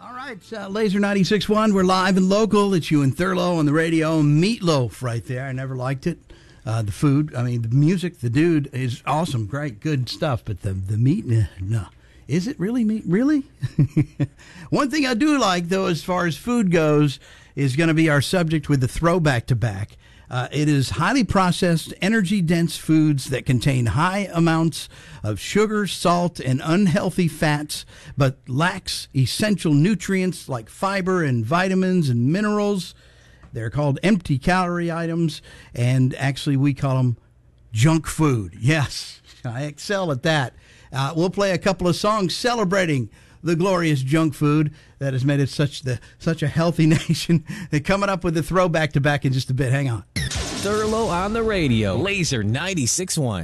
All right, Laser 96.1, we're live and local. It's you and Thurlow on the radio. Meatloaf right there. I never liked it. The food, I mean, the music, the dude is awesome, great, good stuff. But the meat, no. Is it really meat? Really? One thing I do like, though, as far as food goes, is going to be our subject with the throwback to back. It is highly processed, energy-dense foods that contain high amounts of sugar, salt, and unhealthy fats, but lacks essential nutrients like fiber and vitamins and minerals. They're called empty calorie items, and actually we call them junk food. Yes, I excel at that. We'll play a couple of songs celebrating the glorious junk food that has made it such a healthy nation. They're coming up with the throwback to back in just a bit. Hang on. Thurlow on the radio. Laser 96.1.